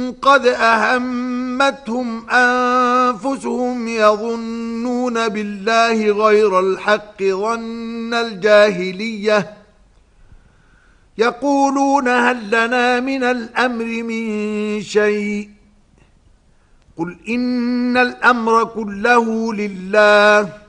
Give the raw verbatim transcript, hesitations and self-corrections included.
قد أهمتهم أنفسهم يظنون بالله غير الحق ظن الجاهلية يقولون هل لنا من الأمر من شيء قل إن الأمر كله لله